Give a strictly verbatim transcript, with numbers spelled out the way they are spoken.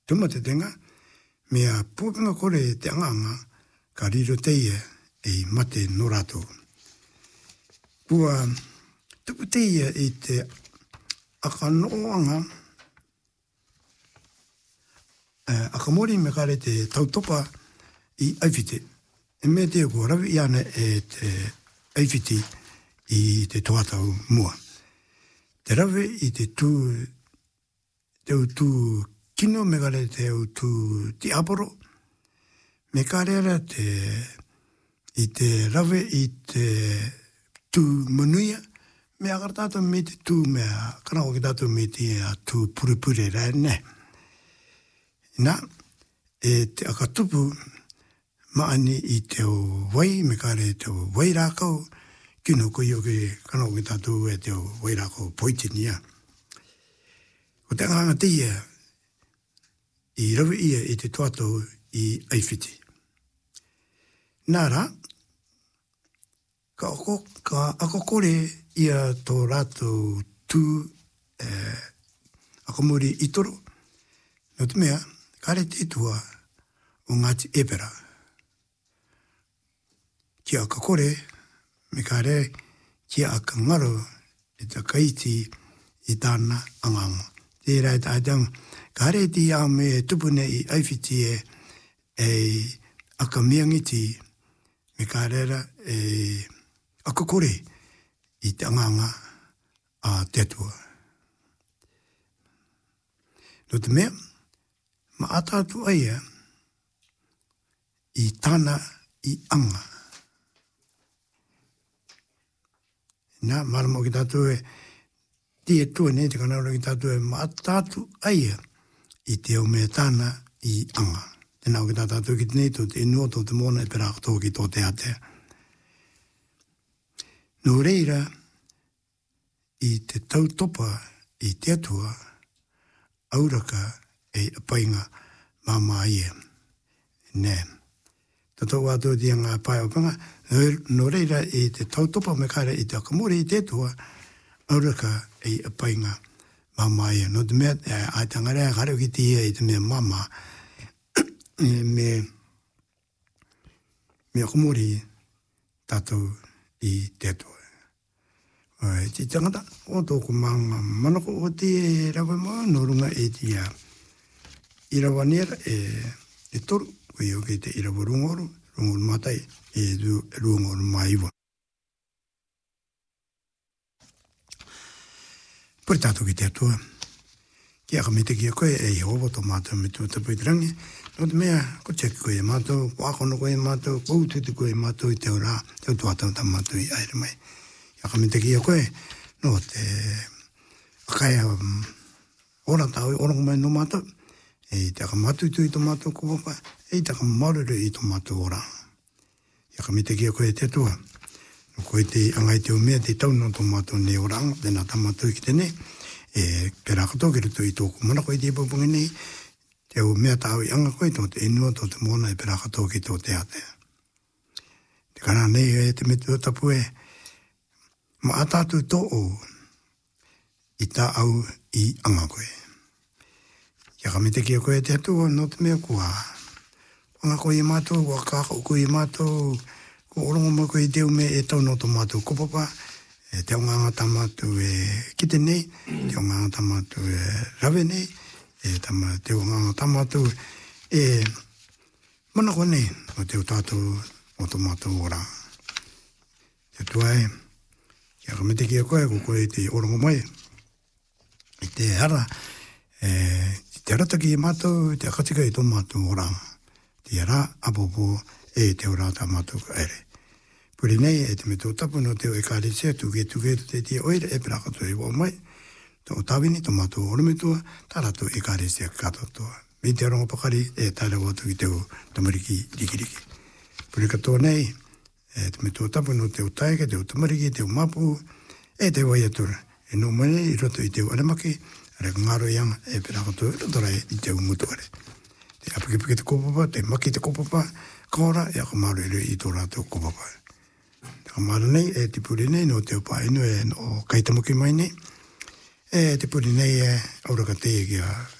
tuma te tenga, mea pūpinga kore te anganga, ka riro teia e mate no rato. Pua tupu teia i te akanoanga, uh, akamori me kare te tautopa i Aiwhiti. E me te ko rawi iana e te Aiwhiti i te toatau mua. Te rawi i te tū, te u tū kino me kare te u tū ti aporo, me karera te i te rawe i te tū manuia, me akar tātou me te tū mea, kanako ki tātou me te tū puripure rai ne. Nā, e te akatupu maani i te o wai, me kare te o wai rākau, kino ko i o ki kanako ki tātou e te o wai rākau poitinia. Ko te anganga te ia, i rawe ia i te toatou i Aiwhiti. Nāra, ka, oko, ka akokore ia tō rātou tū eh, akamori itoro. Nō te mea, kare te tua o Ngāti Epera. Kia akakore, me kare kia akangaro e ta kaiti i tāna anganga. Tērā e tātang, kare ti a me tupune i Aiwhiti e e akamiangiti me karera e akakore i te anganga a te atua. No te mea, ma atatu aia i tāna i anga. Nā, maramo ki tātou e tia tua ne, te kanaura ki tātou e ma atatu aia i te o mea tāna i anga. Tēnā o ki tātou ki tēnei tō te inua tō te mōna e pera tō ki tō te atea. Nō reira, i te tautopa i te atua, auraka e apainga māma ia. Nē. Tato wātou tia ngā pai o panga, nō reira i te tautopa me kare i te akamore i te atua, auraka e apainga māma ia. Nō te mea, ai tangarea kare o ki te ia i te mea māma, me me akamore tātou i te atua. Ai, te tangata, o tōku manga manako o te rawe maa, no runga e te ia irawa nera e, e toru, ko i oke te irawa rungoru, rungoru matai, e rungoru maiwa. Puri tātou ki te atua, ki aka me te kia koe e i hovo tō mātou me tū tapu i te rangi, no te mea, ko teki koe e mātou, ko akono koe e mātou, ko ututu koe e mātou i te ora, te utu atau ta mātou i aere mai. Aka me te kia koe, no te akaya um, ora tau, ora kumai no mātou, e te aka matutu i tō mātou kupapa, e te aka maruru i tō mātou ora. Aka me te kia koe te atua, no koe te angai te o mea te tau no tō mātou ne oranga, tēnā tā mātou ki tēne, e pera kato ki rutu i tōku mana koe te ipapungi nei, te o mea tāu i anga koe, tō te inua, tō te mōna, e pera kato ki tō te atea. Te kana nei e te metu o tapu e, ma atatu tō o i tā au i anga koe. Kia ka me te kia koe te atua, no te mea kua. Anga koe i mātou, kua kākau koe i mātou, ko orongo mo koe i teo me e tau no tō mātou kopapa, e te onganga tā mātou e kite nei, te onganga tā mātou e rawe nei, e tama, te onganga tā mātou e mana koe nei, o te o tātou o tō mātou ora. Te tuai, kia ka me te kia koe, ko koe te orongo mai, i te hara, e, te arataki i mātou, te akatika i tō mātou ora. Te ara, apopo, e te ora tā mātou ka ere. Puri nei, e te me tō tapu no te o e kāresia, tuke tuke te te oire, e pera kato e wau mai, tō tāwini, tō mātou orometua, tā rato e kāresia katotoa. Me te aronga pakari, e tāra watu ki te o tamariki rikiriki. Puri katoa nei, e te me tō tapu no te o taika, te o tamariki, te o mapu, e te wai atura. E no mane i roto i te o aramaki, are ngaro ianga, e pera kato e rotorai i te o mutuare. Te apikipiki te kopapa, te maki te kopapa, kaora, e ako maru ere i tō rātou kopapa. Te kamara nei, e te puri nei, no te o paenu, e no kaitamuki mai nei, e te puri nei, e auraka teia ki a